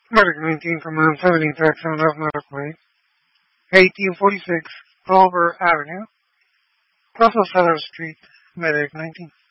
Medic 19 from 17 Texan Left Medic Way, 1846 Culver Avenue, Russell Sutter Street, Medic 19.